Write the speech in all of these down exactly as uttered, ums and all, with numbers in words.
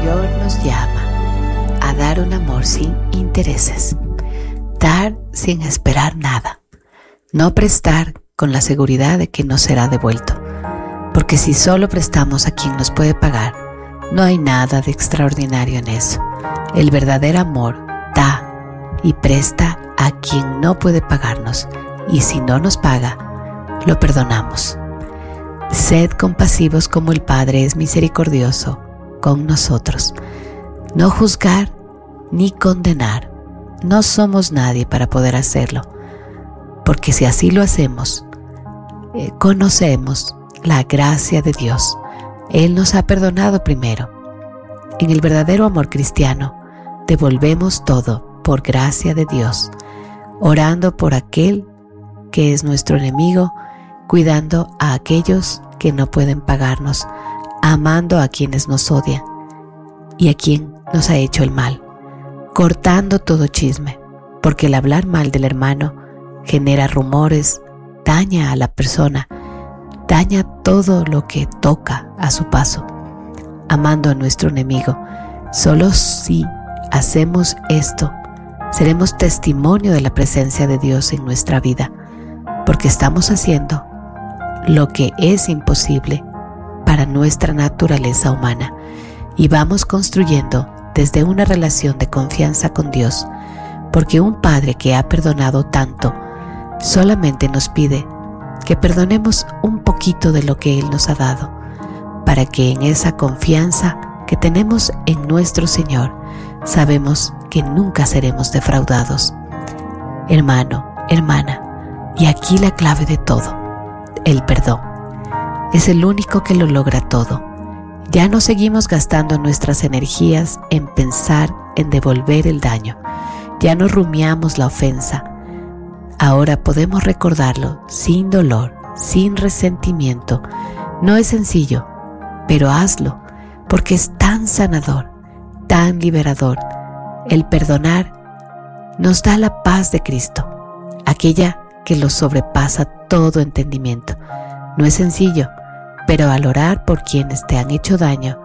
Señor nos llama a dar un amor sin intereses, dar sin esperar nada, no prestar con la seguridad de que no será devuelto, porque si solo prestamos a quien nos puede pagar, no hay nada de extraordinario en eso. El verdadero amor da y presta a quien no puede pagarnos, y si no nos paga, lo perdonamos. Sed compasivos como el Padre es misericordioso con nosotros. No juzgar ni condenar. No somos nadie para poder hacerlo, porque si así lo hacemos, eh, conocemos la gracia de Dios. Él nos ha perdonado primero. En el verdadero amor cristiano, devolvemos todo por gracia de Dios, orando por aquel que es nuestro enemigo, cuidando a aquellos que no pueden pagarnos, amando a quienes nos odian y a quien nos ha hecho el mal, cortando todo chisme, porque el hablar mal del hermano genera rumores, daña a la persona, daña todo lo que toca a su paso, amando a nuestro enemigo. Solo si hacemos esto, seremos testimonio de la presencia de Dios en nuestra vida, porque estamos haciendo lo que es imposible para nuestra naturaleza humana y vamos construyendo desde una relación de confianza con Dios, porque un Padre que ha perdonado tanto solamente nos pide que perdonemos un poquito de lo que Él nos ha dado, para que en esa confianza que tenemos en nuestro Señor sabemos que nunca seremos defraudados. Hermano, hermana, y aquí la clave de todo: el perdón. Es el único que lo logra todo. Ya no seguimos gastando nuestras energías en pensar en devolver el daño. Ya no rumiamos la ofensa. Ahora podemos recordarlo sin dolor, sin resentimiento. No es sencillo, pero hazlo, porque es tan sanador, tan liberador. El perdonar nos da la paz de Cristo, aquella que lo sobrepasa todo entendimiento. No es sencillo, pero al orar por quienes te han hecho daño,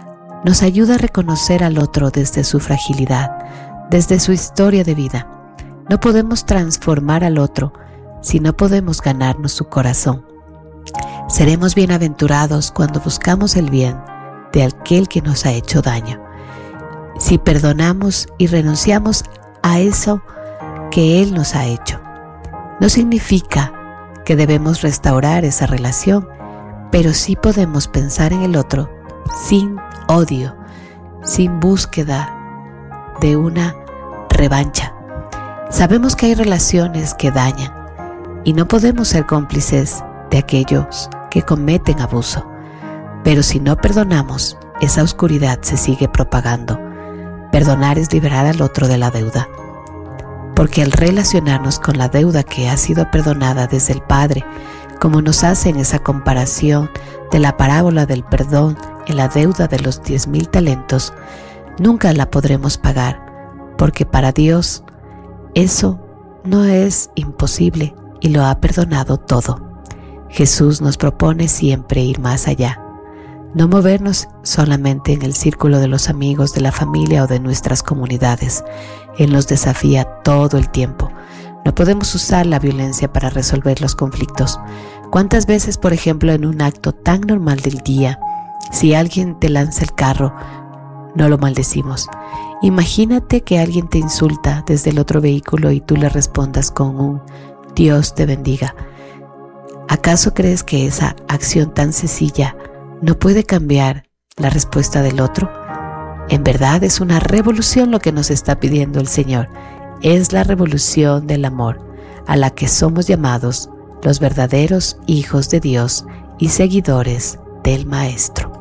nos ayuda a reconocer al otro desde su fragilidad, desde su historia de vida. No podemos transformar al otro si no podemos ganarnos su corazón. Seremos bienaventurados cuando buscamos el bien de aquel que nos ha hecho daño. Si perdonamos y renunciamos a eso que Él nos ha hecho, no significa que debemos restaurar esa relación, pero sí podemos pensar en el otro sin odio, sin búsqueda de una revancha. Sabemos que hay relaciones que dañan y no podemos ser cómplices de aquellos que cometen abuso, pero si no perdonamos, esa oscuridad se sigue propagando. Perdonar es liberar al otro de la deuda, porque al relacionarnos con la deuda que ha sido perdonada desde el Padre, como nos hace en esa comparación de la parábola del perdón en la deuda de los diez mil talentos, nunca la podremos pagar, porque para Dios eso no es imposible y lo ha perdonado todo. Jesús nos propone siempre ir más allá, no movernos solamente en el círculo de los amigos, de la familia o de nuestras comunidades. Él nos desafía todo el tiempo. No podemos usar la violencia para resolver los conflictos. ¿Cuántas veces, por ejemplo, en un acto tan normal del día, si alguien te lanza el carro, no lo maldecimos? Imagínate que alguien te insulta desde el otro vehículo y tú le respondas con un Dios te bendiga. ¿Acaso crees que esa acción tan sencilla no puede cambiar la respuesta del otro? En verdad es una revolución lo que nos está pidiendo el Señor. Es la revolución del amor a la que somos llamados los verdaderos hijos de Dios y seguidores del Maestro.